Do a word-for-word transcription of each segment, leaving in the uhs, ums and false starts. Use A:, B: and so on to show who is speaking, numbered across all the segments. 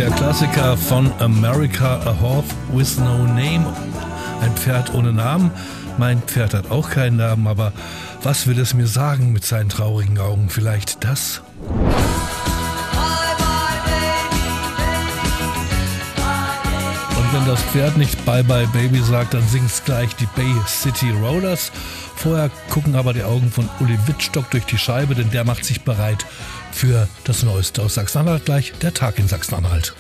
A: Der Klassiker von America, A Horse with No Name. Ein Pferd ohne Namen. Mein Pferd hat auch keinen Namen, aber was will es mir sagen mit seinen traurigen Augen? Vielleicht das? Und wenn das Pferd nicht Bye Bye Baby sagt, dann singen es gleich die Bay City Rollers. Vorher gucken aber die Augen von Uli Wittstock durch die Scheibe, denn der macht sich bereit für das Neueste aus Sachsen-Anhalt. Gleich der Tag in Sachsen-Anhalt.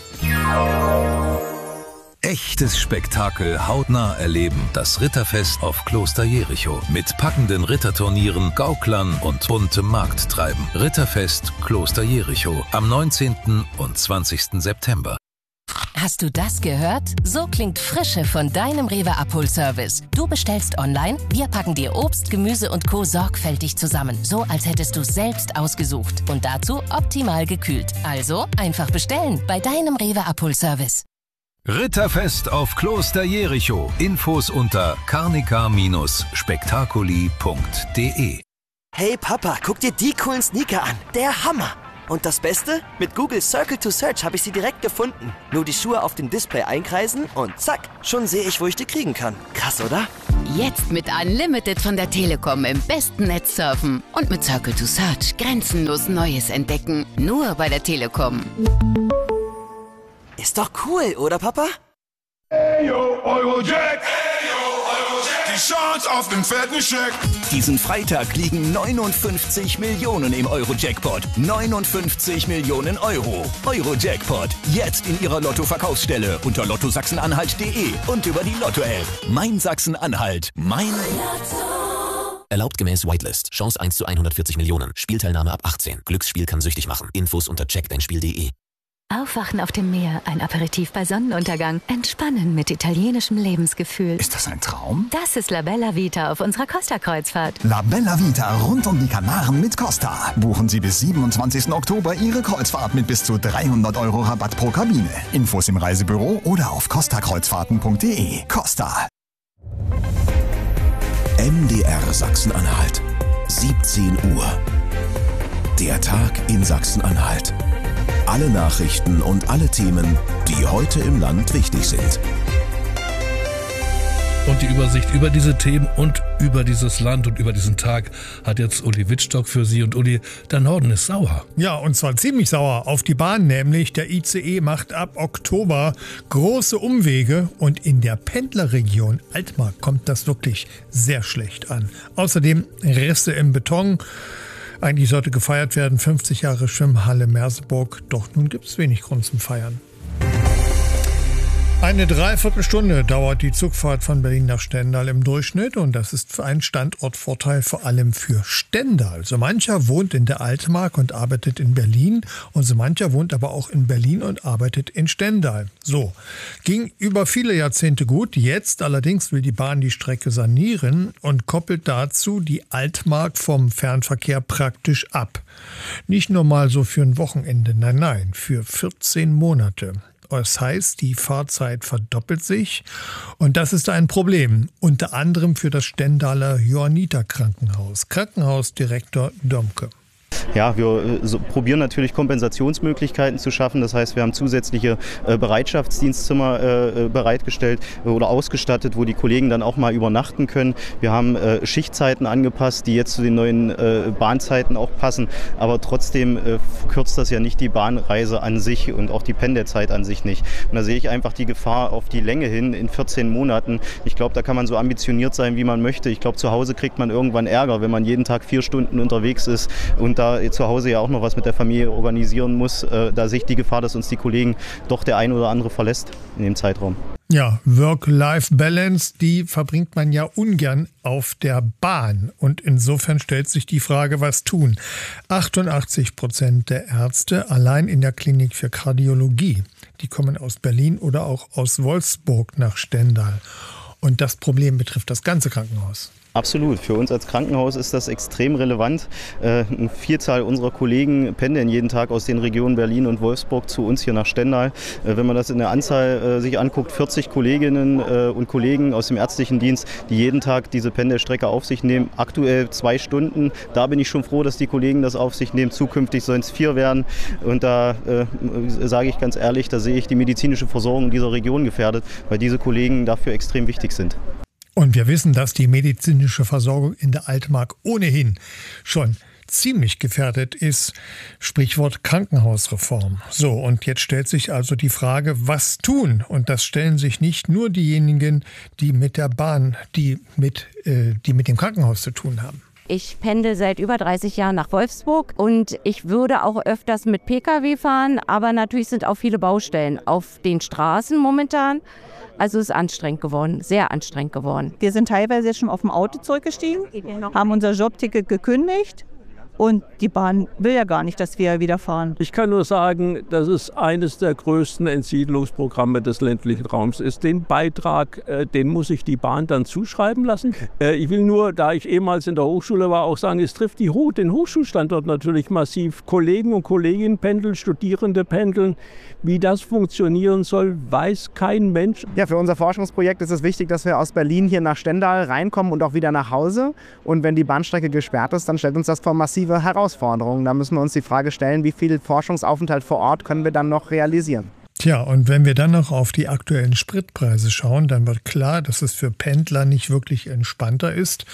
B: Echtes Spektakel hautnah erleben. Das Ritterfest auf Kloster Jericho. Mit packenden Ritterturnieren, Gauklern und buntem Markttreiben. Ritterfest Kloster Jericho am neunzehnten und zwanzigsten September.
C: Hast du das gehört? So klingt Frische von deinem Rewe Abholservice. Du bestellst online, wir packen dir Obst, Gemüse und Co. sorgfältig zusammen. So, als hättest du es selbst ausgesucht. Und dazu optimal gekühlt. Also einfach bestellen bei deinem Rewe Abholservice.
B: Ritterfest auf Kloster Jericho. Infos unter carnica spektakuli punkt de.
D: Hey Papa, guck dir die coolen Sneaker an. Der Hammer! Und das Beste? Mit Google Circle to Search habe ich sie direkt gefunden. Nur die Schuhe auf dem Display einkreisen und zack, schon sehe ich, wo ich die kriegen kann. Krass, oder?
E: Jetzt mit Unlimited von der Telekom im besten Netz surfen. Und mit Circle to Search grenzenlos Neues entdecken. Nur bei der Telekom.
D: Ist doch cool, oder Papa?
F: Hey yo, Eurojack! Hey yo, Eurojack! Die Chance auf den fetten Scheck!
G: Diesen Freitag liegen neunundfünfzig Millionen im Euro-Jackpot. neunundfünfzig Millionen Euro. Euro-Jackpot. Jetzt in Ihrer Lotto-Verkaufsstelle unter lotto sachsen-anhalt punkt de und über die Lotto-App. Mein Sachsen-Anhalt. Mein Lotto.
H: Erlaubt gemäß Whitelist. Chance eins zu hundertvierzig Millionen. Spielteilnahme ab achtzehn. Glücksspiel kann süchtig machen. Infos unter check dein spiel punkt de.
I: Aufwachen auf dem Meer, ein Aperitif bei Sonnenuntergang, entspannen mit italienischem Lebensgefühl.
J: Ist das ein Traum?
I: Das ist La Bella Vita auf unserer Costa-Kreuzfahrt.
J: La Bella Vita rund um die Kanaren mit Costa. Buchen Sie bis siebenundzwanzigsten Oktober Ihre Kreuzfahrt mit bis zu dreihundert Euro Rabatt pro Kabine. Infos im Reisebüro oder auf costa kreuzfahrten punkt de. Costa.
K: M D R Sachsen-Anhalt. siebzehn Uhr. Der Tag in Sachsen-Anhalt. Alle Nachrichten und alle Themen, die heute im Land wichtig sind.
A: Und die Übersicht über diese Themen und über dieses Land und über diesen Tag hat jetzt Uli Wittstock für Sie. Und Uli, der Norden ist sauer.
L: Ja, und zwar ziemlich sauer auf die Bahn, nämlich der I C E macht ab Oktober große Umwege und in der Pendlerregion Altmark kommt das wirklich sehr schlecht an. Außerdem Risse im Beton. Eigentlich sollte gefeiert werden, fünfzig Jahre Schwimmhalle Merseburg, doch nun gibt es wenig Grund zum Feiern. Eine Dreiviertelstunde dauert die Zugfahrt von Berlin nach Stendal im Durchschnitt und das ist ein Standortvorteil vor allem für Stendal. So mancher wohnt in der Altmark und arbeitet in Berlin und so mancher wohnt aber auch in Berlin und arbeitet in Stendal. So, ging über viele Jahrzehnte gut, jetzt allerdings will die Bahn die Strecke sanieren und koppelt dazu die Altmark vom Fernverkehr praktisch ab. Nicht nur mal so für ein Wochenende, nein, nein, für vierzehn Monate. Das heißt, die Fahrzeit verdoppelt sich und das ist ein Problem, unter anderem für das Stendaler Johanniter Krankenhaus. Krankenhausdirektor Domke.
M: Ja, wir so, probieren natürlich Kompensationsmöglichkeiten zu schaffen. Das heißt, wir haben zusätzliche äh, Bereitschaftsdienstzimmer äh, bereitgestellt oder ausgestattet, wo die Kollegen dann auch mal übernachten können. Wir haben äh, Schichtzeiten angepasst, die jetzt zu den neuen äh, Bahnzeiten auch passen. Aber trotzdem äh, verkürzt das ja nicht die Bahnreise an sich und auch die Pendelzeit an sich nicht. Und da sehe ich einfach die Gefahr auf die Länge hin in vierzehn Monaten. Ich glaube, da kann man so ambitioniert sein, wie man möchte. Ich glaube, zu Hause kriegt man irgendwann Ärger, wenn man jeden Tag vier Stunden unterwegs ist und da zu Hause ja auch noch was mit der Familie organisieren muss, äh, da sehe ich die Gefahr, dass uns die Kollegen doch der ein oder andere verlässt in dem Zeitraum.
L: Ja, Work-Life-Balance, die verbringt man ja ungern auf der Bahn. Und insofern stellt sich die Frage, was tun? achtundachtzig Prozent der Ärzte allein in der Klinik für Kardiologie, die kommen aus Berlin oder auch aus Wolfsburg nach Stendal. Und das Problem betrifft das ganze Krankenhaus.
M: Absolut. Für uns als Krankenhaus ist das extrem relevant. Äh, eine Vielzahl unserer Kollegen pendeln jeden Tag aus den Regionen Berlin und Wolfsburg zu uns hier nach Stendal. Äh, wenn man das in der Anzahl äh, sich anguckt, vierzig Kolleginnen äh, und Kollegen aus dem ärztlichen Dienst, die jeden Tag diese Pendelstrecke auf sich nehmen. Aktuell zwei Stunden. Da bin ich schon froh, dass die Kollegen das auf sich nehmen. Zukünftig sollen es vier werden. Und da äh, sage ich ganz ehrlich, da sehe ich die medizinische Versorgung dieser Region gefährdet, weil diese Kollegen dafür extrem wichtig sind.
L: Und wir wissen, dass die medizinische Versorgung in der Altmark ohnehin schon ziemlich gefährdet ist. Sprichwort Krankenhausreform. So, und jetzt stellt sich also die Frage, was tun? Und das stellen sich nicht nur diejenigen, die mit der Bahn, die mit, äh, die mit dem Krankenhaus zu tun haben.
N: Ich pendel seit über dreißig Jahren nach Wolfsburg und ich würde auch öfters mit Pkw fahren, aber natürlich sind auch viele Baustellen auf den Straßen momentan. Also es ist anstrengend geworden, sehr anstrengend geworden.
O: Wir sind teilweise jetzt schon auf dem Auto zurückgestiegen, haben unser Jobticket gekündigt. Und die Bahn will ja gar nicht, dass wir wieder fahren.
P: Ich kann nur sagen, dass es eines der größten Entsiedlungsprogramme des ländlichen Raums ist. Den Beitrag, äh, den muss sich die Bahn dann zuschreiben lassen. Äh, ich will nur, da ich ehemals in der Hochschule war, auch sagen, es trifft die Ho- den Hochschulstandort natürlich massiv. Kollegen und Kolleginnen pendeln, Studierende pendeln. Wie das funktionieren soll, weiß kein Mensch.
Q: Ja, für unser Forschungsprojekt ist es wichtig, dass wir aus Berlin hier nach Stendal reinkommen und auch wieder nach Hause. Und wenn die Bahnstrecke gesperrt ist, dann stellt uns das vor massive Herausforderungen. Da müssen wir uns die Frage stellen, wie viel Forschungsaufenthalt vor Ort können wir dann noch realisieren.
L: Tja, und wenn wir dann noch auf die aktuellen Spritpreise schauen, dann wird klar, dass es für Pendler nicht wirklich entspannter ist.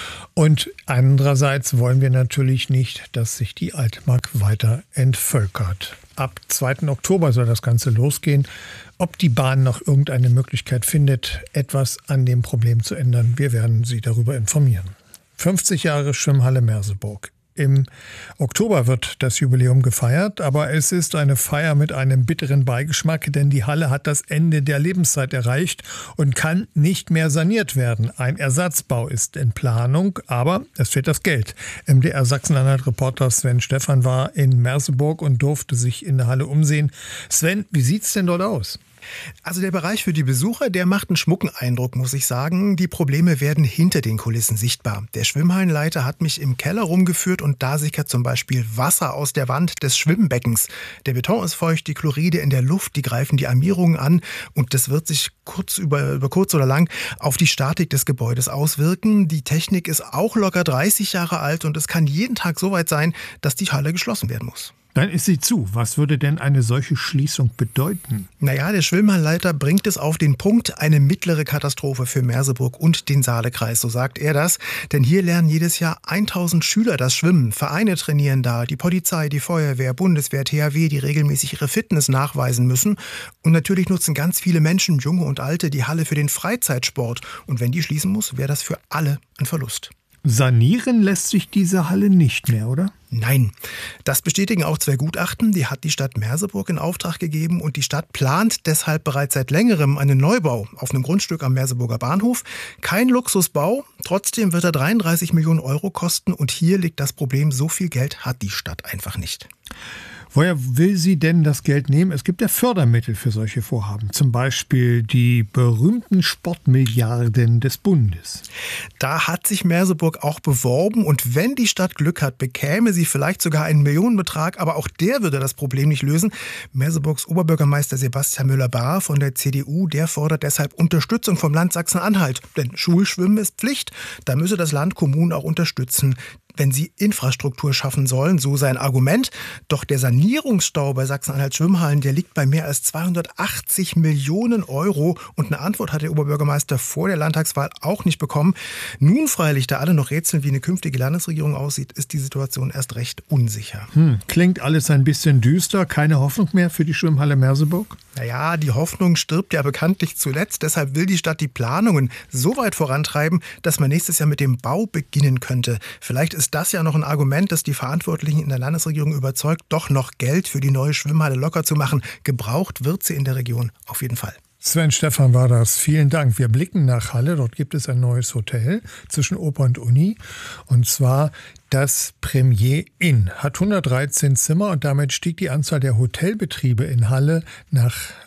L: Und andererseits wollen wir natürlich nicht, dass sich die Altmark weiter entvölkert. Ab zweiten Oktober soll das Ganze losgehen. Ob die Bahn noch irgendeine Möglichkeit findet, etwas an dem Problem zu ändern, wir werden Sie darüber informieren. fünfzig Jahre Schwimmhalle Merseburg. Im Oktober wird das Jubiläum gefeiert, aber es ist eine Feier mit einem bitteren Beigeschmack, denn die Halle hat das Ende der Lebenszeit erreicht und kann nicht mehr saniert werden. Ein Ersatzbau ist in Planung, aber es fehlt das Geld. M D R Sachsen-Anhalt-Reporter Sven Stephan war in Merseburg und durfte sich in der Halle umsehen. Sven, wie sieht's denn dort aus?
R: Also der Bereich für die Besucher, der macht einen schmucken Eindruck, muss ich sagen. Die Probleme werden hinter den Kulissen sichtbar. Der Schwimmhallenleiter hat mich im Keller rumgeführt und da sickert zum Beispiel Wasser aus der Wand des Schwimmbeckens. Der Beton ist feucht, die Chloride in der Luft, die greifen die Armierungen an und das wird sich kurz über, über kurz oder lang auf die Statik des Gebäudes auswirken. Die Technik ist auch locker dreißig Jahre alt und es kann jeden Tag so weit sein, dass die Halle geschlossen werden muss.
L: Dann ist sie zu. Was würde denn eine solche Schließung bedeuten?
R: Naja, der Schwimmhallenleiter bringt es auf den Punkt, eine mittlere Katastrophe für Merseburg und den Saalekreis, so sagt er das. Denn hier lernen jedes Jahr tausend Schüler das Schwimmen. Vereine trainieren da, die Polizei, die Feuerwehr, Bundeswehr, T H W, die regelmäßig ihre Fitness nachweisen müssen. Und natürlich nutzen ganz viele Menschen, Junge und Alte, die Halle für den Freizeitsport. Und wenn die schließen muss, wäre das für alle ein Verlust.
L: Sanieren lässt sich diese Halle nicht mehr, oder?
R: Nein, das bestätigen auch zwei Gutachten. Die hat die Stadt Merseburg in Auftrag gegeben und die Stadt plant deshalb bereits seit längerem einen Neubau auf einem Grundstück am Merseburger Bahnhof. Kein Luxusbau, trotzdem wird er dreiunddreißig Millionen Euro kosten und hier liegt das Problem, so viel Geld hat die Stadt einfach nicht.
L: Woher will sie denn das Geld nehmen? Es gibt ja Fördermittel für solche Vorhaben, zum Beispiel die berühmten Sportmilliarden des Bundes.
R: Da hat sich Merseburg auch beworben und wenn die Stadt Glück hat, bekäme sie vielleicht sogar einen Millionenbetrag, aber auch der würde das Problem nicht lösen. Merseburgs Oberbürgermeister Sebastian Müller-Bahr von der C D U, der fordert deshalb Unterstützung vom Land Sachsen-Anhalt. Denn Schulschwimmen ist Pflicht, da müsse das Land Kommunen auch unterstützen, wenn sie Infrastruktur schaffen sollen, so sein Argument. Doch der Sanierungsstau bei Sachsen-Anhalt Schwimmhallen, der liegt bei mehr als zweihundertachtzig Millionen Euro. Und eine Antwort hat der Oberbürgermeister vor der Landtagswahl auch nicht bekommen. Nun freilich, da alle noch rätseln, wie eine künftige Landesregierung aussieht, ist die Situation erst recht unsicher.
L: Hm, klingt alles ein bisschen düster. Keine Hoffnung mehr für die Schwimmhalle Merseburg?
R: Naja, die Hoffnung stirbt ja bekanntlich zuletzt. Deshalb will die Stadt die Planungen so weit vorantreiben, dass man nächstes Jahr mit dem Bau beginnen könnte. Vielleicht ist das ja noch ein Argument, das die Verantwortlichen in der Landesregierung überzeugt, doch noch Geld für die neue Schwimmhalle locker zu machen. Gebraucht wird sie in der Region auf jeden Fall.
L: Sven Stephan war das. Vielen Dank. Wir blicken nach Halle. Dort gibt es ein neues Hotel zwischen Oper und Uni. Und zwar das Premier Inn. Hat hundertdreizehn Zimmer und damit stieg die Anzahl der Hotelbetriebe in Halle nach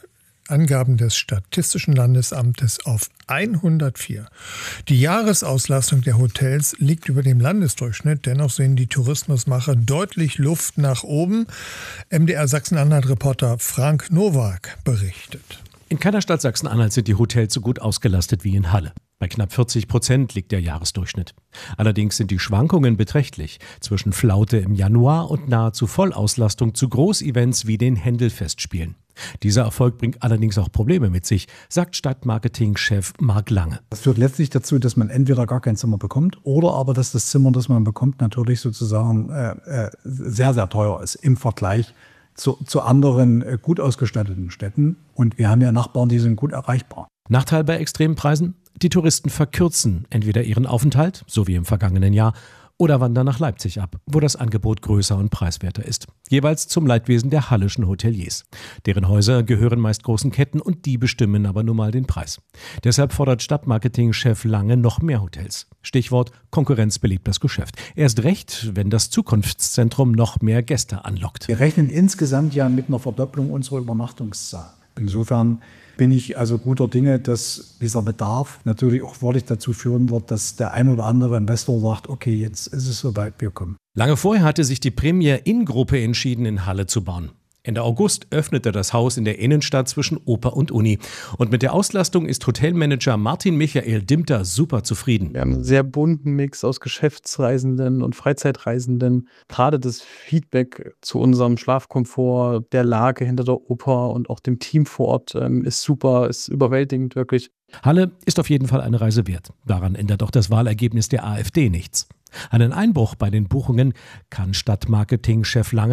L: Angaben des Statistischen Landesamtes auf hundertvier. Die Jahresauslastung der Hotels liegt über dem Landesdurchschnitt. Dennoch sehen die Tourismusmacher deutlich Luft nach oben. M D R Sachsen-Anhalt-Reporter Frank Nowak berichtet.
S: In keiner Stadt Sachsen-Anhalt sind die Hotels so gut ausgelastet wie in Halle. Bei knapp vierzig Prozent liegt der Jahresdurchschnitt. Allerdings sind die Schwankungen beträchtlich. Zwischen Flaute im Januar und nahezu Vollauslastung zu Großevents wie den Händelfestspielen. Dieser Erfolg bringt allerdings auch Probleme mit sich, sagt Stadtmarketing-Chef Marc Lange.
T: Das führt letztlich dazu, dass man entweder gar kein Zimmer bekommt oder aber, dass das Zimmer, das man bekommt, natürlich sozusagen äh, äh, sehr, sehr teuer ist im Vergleich zu, zu anderen äh, gut ausgestatteten Städten. Und wir haben ja Nachbarn, die sind gut erreichbar.
S: Nachteil bei extremen Preisen? Die Touristen verkürzen entweder ihren Aufenthalt, so wie im vergangenen Jahr, oder wandern nach Leipzig ab, wo das Angebot größer und preiswerter ist. Jeweils zum Leidwesen der hallischen Hoteliers. Deren Häuser gehören meist großen Ketten und die bestimmen aber nun mal den Preis. Deshalb fordert Stadtmarketing-Chef Lange noch mehr Hotels. Stichwort: Konkurrenz belebt das Geschäft. Erst recht, wenn das Zukunftszentrum noch mehr Gäste anlockt.
T: Wir rechnen insgesamt ja mit einer Verdopplung unserer Übernachtungszahl. Insofern bin ich also guter Dinge, dass dieser Bedarf natürlich auch wirklich dazu führen wird, dass der ein oder andere Investor sagt, okay, jetzt ist es soweit, wir kommen.
S: Lange vorher hatte sich die Premier Inn-Gruppe entschieden, in Halle zu bauen. Ende August öffnete das Haus in der Innenstadt zwischen Oper und Uni. Und mit der Auslastung ist Hotelmanager Martin Michael Dimter super zufrieden.
U: Wir haben einen sehr bunten Mix aus Geschäftsreisenden und Freizeitreisenden. Gerade das Feedback zu unserem Schlafkomfort, der Lage hinter der Oper und auch dem Team vor Ort ähm, ist super, ist überwältigend wirklich.
S: Halle ist auf jeden Fall eine Reise wert. Daran ändert auch das Wahlergebnis der AfD nichts. Einen Einbruch bei den Buchungen kann Stadtmarketing-Chef Lange